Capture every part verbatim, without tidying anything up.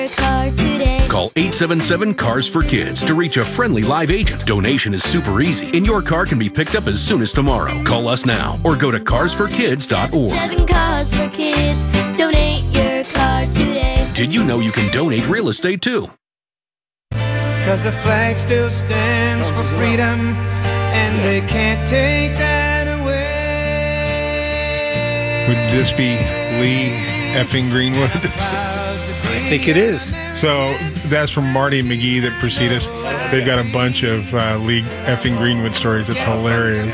Call eight seven seven, C A R S for Kids to reach a friendly live agent. Donation is super easy, and your car can be picked up as soon as tomorrow. Call us now or go to cars for kids dot org. Seven Cars for Kids. Donate your car today. Did you know you can donate real estate too? Cause the flag still stands for freedom, and they can't take that away. Would this be Lee effing Greenwood? I think it is. So that's from Marty and McGee that precede us. They've got a bunch of uh, Lee effing Greenwood stories. It's hilarious.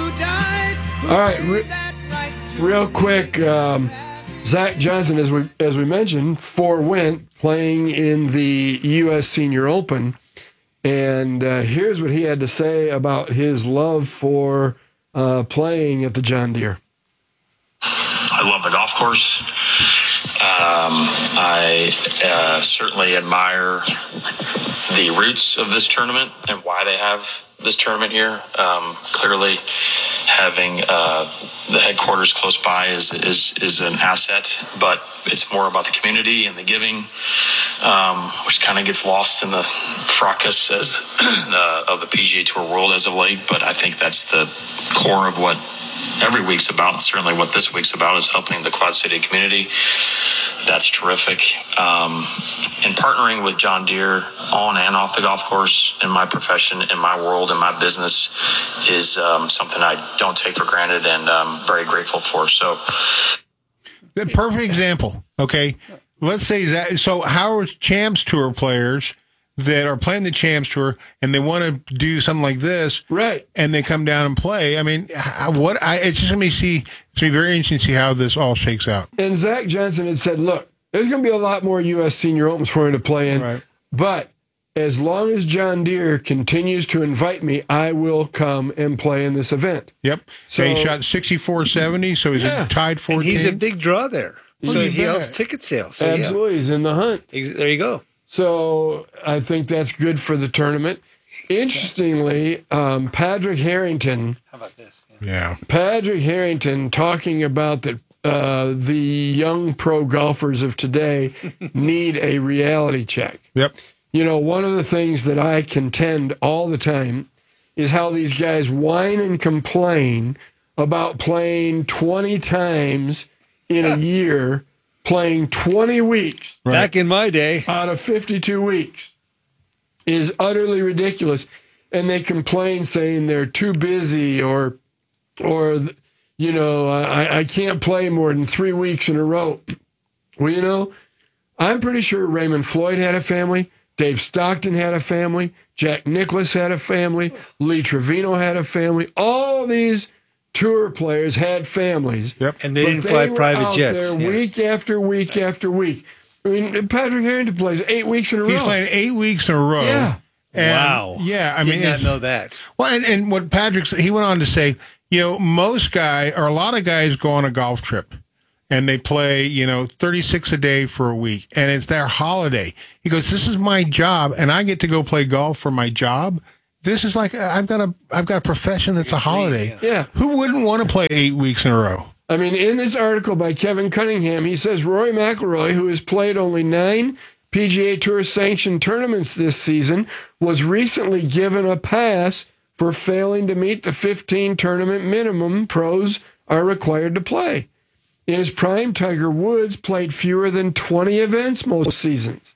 All right, re- real quick, um, Zach Johnson, as we as we mentioned, for Went, playing in the U S Senior Open, and uh, here's what he had to say about his love for uh, playing at the John Deere. I love the golf course. Um, I uh, certainly admire the roots of this tournament and why they have this tournament here. Um, clearly, having uh, the headquarters close by is, is is an asset, but it's more about the community and the giving, um, which kind of gets lost in the fracas as, uh, of the P G A Tour world as of late. But I think that's the core of what every week's about. Certainly what this week's about is helping the Quad City community. That's terrific. Um, and partnering with John Deere on and off the golf course in my profession, in my world, in my business is um, something I don't take for granted and I'm very grateful for. So, the perfect example. Okay, let's say that. So Howard's Champs Tour players that are playing the Champs Tour and they want to do something like this, right? And they come down and play. I mean, what? I it's just gonna be see. It's gonna be very interesting to see how this all shakes out. And Zach Johnson had said, "Look, there's gonna be a lot more U S Senior Opens for him to play in, right. but as long as John Deere continues to invite me, I will come and play in this event." Yep. So he shot sixty-four seventy, so he's Yeah. tied fourteen. And he's a big draw there. Well, So you he bet. helps ticket sales. So Absolutely, he's in the hunt. yeah. There you go. So I think that's good for the tournament. Interestingly, um, Patrick Harrington. How about this? Yeah. Patrick Harrington talking about that uh, the young pro golfers of today need a reality check. Yep. You know, one of the things that I contend all the time is how these guys whine and complain about playing twenty times in a year, playing twenty weeks. Right. Back in my day. Out of fifty-two weeks is utterly ridiculous. And they complain saying they're too busy or, or you know, I, I can't play more than three weeks in a row. Well, you know, I'm pretty sure Raymond Floyd had a family. Dave Stockton had a family. Jack Nicklaus had a family. Lee Trevino had a family. All these tour players had families. Yep. And they but didn't fly were private out jets. There Yeah. week after week after week. I mean, Patrick Harrington plays eight weeks in a row. He's playing eight weeks in a row. Yeah. And, Wow. Yeah. I Did mean, not it's- know that. Well, and, and what Patrick said, he went on to say, you know, most guy or a lot of guys go on a golf trip and they play, you know, thirty-six a day for a week and it's their holiday. He goes, this is my job and I get to go play golf for my job. This is like, I've got a, I've got a profession that's a holiday. Yeah. Who wouldn't want to play eight weeks in a row? I mean, in this article by Kevin Cunningham, he says Rory McIlroy, who has played only nine P G A Tour sanctioned tournaments this season, was recently given a pass for failing to meet the fifteen tournament minimum pros are required to play. In his prime, Tiger Woods played fewer than twenty events most seasons.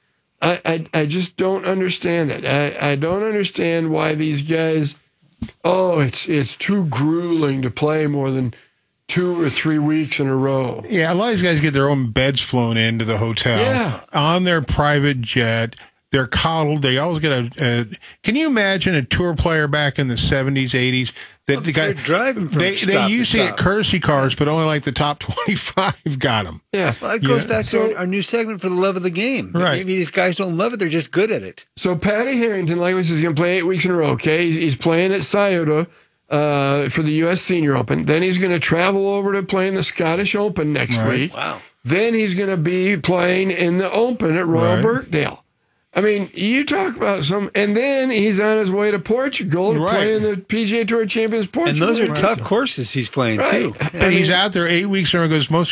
I, I, I just don't understand it. I, I don't understand why these guys, oh, it's it's too grueling to play more than two or three weeks in a row. Yeah, a lot of these guys get their own beds flown into the hotel Yeah. on their private jet. They're coddled. They always get a, a. Can you imagine a tour player back in the seventies, eighties? That Well, the guy they're driving from They stop they to used to get stop. courtesy cars, but only like the top twenty-five got them. Yeah. Well, it goes Yeah. back So- to our, our new segment for the love of the game. Right. Maybe these guys don't love it. They're just good at it. So Patty Harrington, like I said, is going to play eight weeks in a row, okay? He's, he's playing at Scioto uh, for the U S Senior Open. Then he's going to travel over to play in the Scottish Open next Right. week. Wow. Then he's going to be playing in the Open at Royal Right. Birkdale. I mean, you talk about some, and then he's on his way to Portugal to Right. play in the P G A Tour Champions And Portugal. those are Right. tough courses he's playing, Right. too. I And he's mean, out there eight weeks in a row. Goes, most people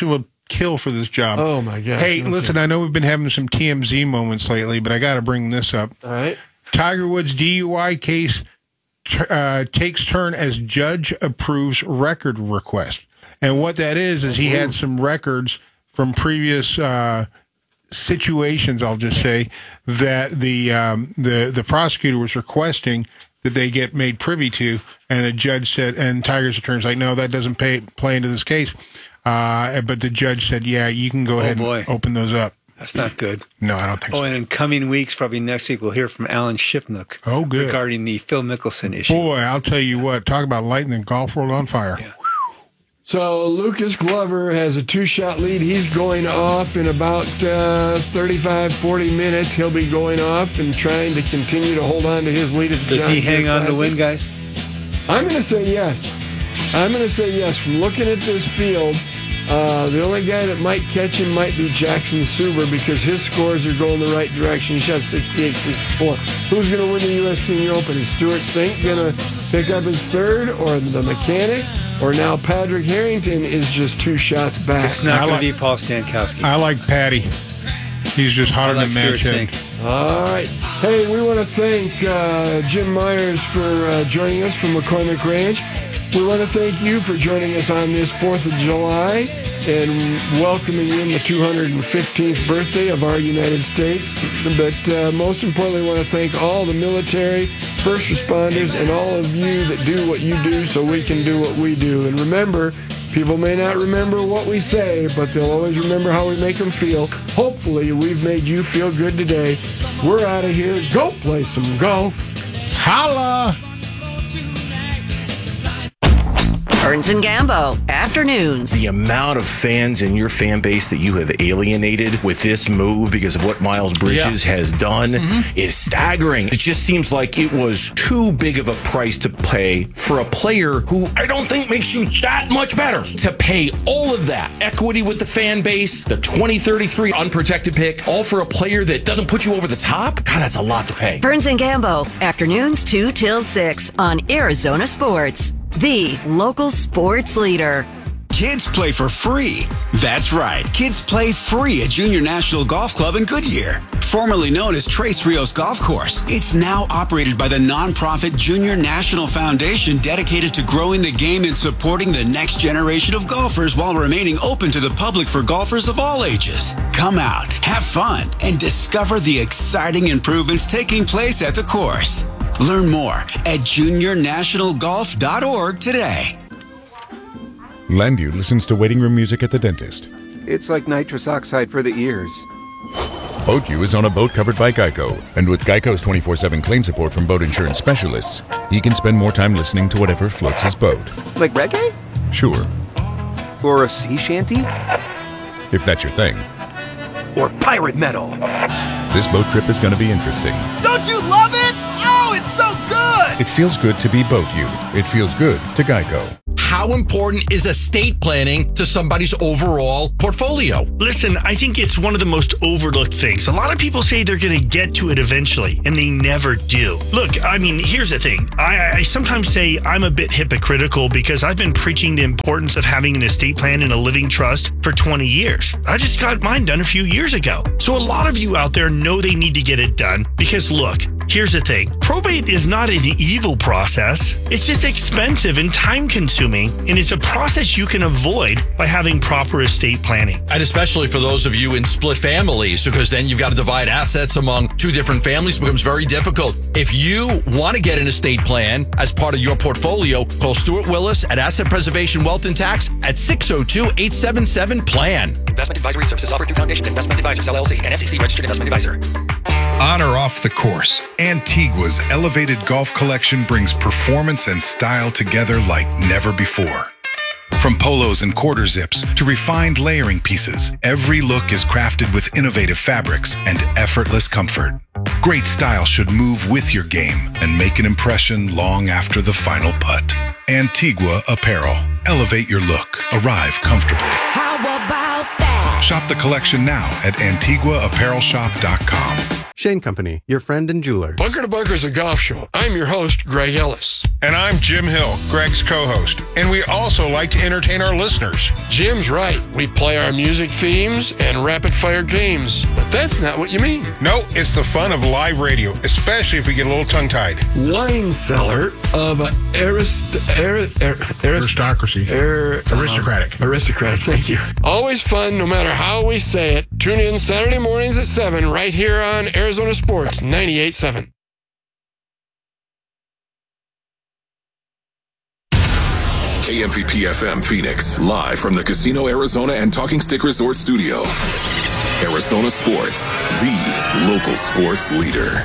kill for this job. Oh, my gosh. Hey, Okay. listen, I know we've been having some T M Z moments lately, but I got to bring this up. All right. Tiger Woods' D U I case uh, takes turn as judge approves record request. And what that is, is he had some records from previous uh, situations, I'll just say, that the, um, the the prosecutor was requesting that they get made privy to, and the judge said, and Tiger's attorney's like, no, that doesn't pay, play into this case. Uh, but the judge said, yeah, you can go Oh, ahead boy. and open those up. That's not good. No, I don't think Oh, so. and in coming weeks, probably next week, we'll hear from Alan Shipnook Oh, good. regarding the Phil Mickelson issue. Boy, I'll tell you what, talk about lighting the golf world on fire. Yeah. So Lucas Glover has a two-shot lead. He's going off in about uh, thirty-five, forty minutes. He'll be going off and trying to continue to hold on to his lead at the Does John he hang Deere on to Classic. win, guys? I'm going to say yes. I'm going to say yes. From looking at this field, uh, the only guy that might catch him might be Jackson Suber because his scores are going the right direction. He shot sixty-eight sixty-four. Who's going to win the U S Senior Open? Is Stuart Sink going to pick up his third, or the mechanic, or now Patrick Harrington is just two shots back? It's not I going like- to be Paul Stankowski. I like Patty. He's just I hotter like than Stuart Match. Sink. All right. Hey, we want to thank uh, Jim Myers for uh, joining us from McCormick Ranch. We want to thank you for joining us on this fourth of July and welcoming in the two hundred fifteenth birthday of our United States. But uh, most importantly, we want to thank all the military, first responders, and all of you that do what you do so we can do what we do. And remember, people may not remember what we say, but they'll always remember how we make them feel. Hopefully, we've made you feel good today. We're out of here. Go play some golf. Holla! Burns and Gambo, afternoons. The amount of fans in your fan base that you have alienated with this move because of what Miles Bridges Yeah. has done is staggering. It just seems like it was too big of a price to pay for a player who I don't think makes you that much better. To pay all of that equity with the fan base, the twenty thirty-three unprotected pick, all for a player that doesn't put you over the top? God, that's a lot to pay. Burns and Gambo, afternoons two till six on Arizona Sports, the local sports leader. Kids play for free. That's right. Kids play free at Junior National Golf Club in Goodyear, formerly known as Tres Rios Golf Course. It's now operated by the nonprofit Junior National Foundation, dedicated to growing the game and supporting the next generation of golfers while remaining open to the public for golfers of all ages. Come out, have fun, and discover the exciting improvements taking place at the course. Learn more at junior national golf dot org today. Landu listens to waiting room music at the dentist. It's like nitrous oxide for the ears. BoatU is on a boat covered by Geico, and with Geico's twenty-four seven claim support from boat insurance specialists, he can spend more time listening to whatever floats his boat. Like reggae? Sure, Or a sea shanty? if that's your thing. Or pirate metal? This boat trip is going to be interesting. Don't you love it? Oh, it's so good! It feels good to be BoatU. It feels good to Geico. How important is estate planning to somebody's overall portfolio? Listen, I think it's one of the most overlooked things. A lot of people say they're going to get to it eventually, and they never do. Look, I mean, here's the thing. I, I sometimes say I'm a bit hypocritical because I've been preaching the importance of having an estate plan and a living trust for twenty years. I just got mine done a few years ago. So a lot of you out there know they need to get it done because, look, here's the thing. Probate is not an evil process. It's just expensive and time-consuming, and it's a process you can avoid by having proper estate planning. And especially for those of you in split families, because then you've got to divide assets among two different families. It becomes very difficult. If you want to get an estate plan as part of your portfolio, call Stuart Willis at Asset Preservation Wealth and Tax at six oh two, eight seven seven, P L A N. Investment advisory services offered through Foundations Investment Advisors, L L C, and S E C registered investment advisor. On or off the course, Antigua's elevated golf collection brings performance and style together like never before. From polos and quarter zips to refined layering pieces, every look is crafted with innovative fabrics and effortless comfort. Great style should move with your game and make an impression long after the final putt. Antigua Apparel. Elevate your look. Arrive comfortably. How about that? Shop the collection now at antigua apparel shop dot com. Shane Company, your friend and jeweler. Bunker to Bunker is a golf show. I'm your host, Greg Ellis. And I'm Jim Hill, Greg's co-host. And we also like to entertain our listeners. Jim's right. We play our music themes and rapid-fire games. But that's not what you mean. No, it's the fun of live radio, especially if we get a little tongue-tied. Wine cellar of arist- arist- arist- aristocracy. Ar- Aristocratic. Um, aristocratic, thank you. Always fun, no matter how we say it. Tune in Saturday mornings at seven right here on Arizona Sports ninety-eight point seven. A M V P F M Phoenix, live from the Casino Arizona and Talking Stick Resort Studio. Arizona Sports, the local sports leader.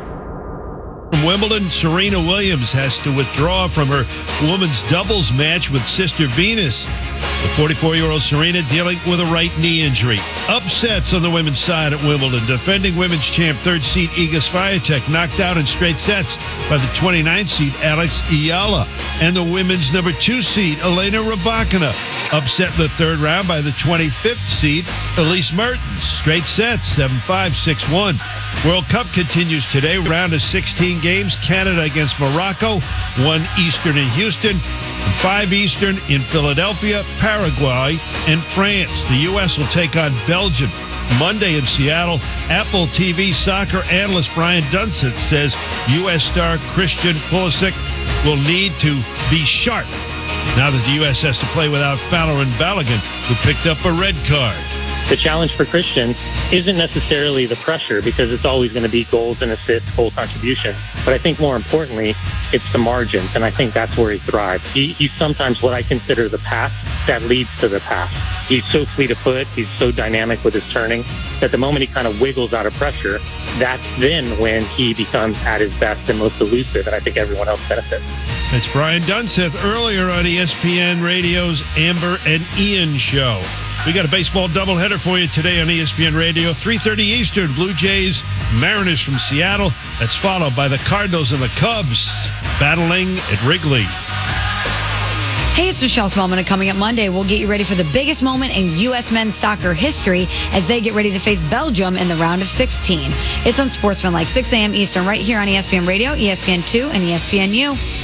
From Wimbledon, Serena Williams has to withdraw from her women's doubles match with Sister Venus. The forty-four-year-old Serena dealing with a right knee injury. Upsets on the women's side at Wimbledon. Defending women's champ third seed Iga Swiatek knocked out in straight sets by the twenty-ninth seed Alex Ayala. And the women's number two seed Elena Rybakina upset in the third round by the twenty-fifth seed Elise Mertens. Straight sets, seven five, six one. World Cup continues today. Round of sixteen games. Canada against Morocco. one Eastern in Houston. And five Eastern in Philadelphia, Paraguay, and France. The U S will take on Belgium Monday in Seattle. Apple T V soccer analyst Brian Dunsett says U S star Christian Pulisic will need to be sharp now that the U S has to play without Fowler and Balogun, who picked up a red card. The challenge for Christian isn't necessarily the pressure, because it's always going to be goals and assists, goal contribution. But I think more importantly, it's the margins, and I think that's where he thrives. He, he's sometimes what I consider the pass that leads to the pass. He's so fleet of foot, he's so dynamic with his turning, that the moment he kind of wiggles out of pressure, that's then when he becomes at his best and most elusive, and I think everyone else benefits. It's Brian Dunseth earlier on E S P N Radio's Amber and Ian show. We got a baseball doubleheader for you today on E S P N Radio. three thirty Eastern, Blue Jays, Mariners from Seattle. That's followed by the Cardinals and the Cubs battling at Wrigley. Hey, it's Michelle Smallman, and coming up Monday, we'll get you ready for the biggest moment in U S men's soccer history as they get ready to face Belgium in the round of sixteen. It's on Sportsman like six a.m. Eastern right here on E S P N Radio, E S P N two, and E S P N U.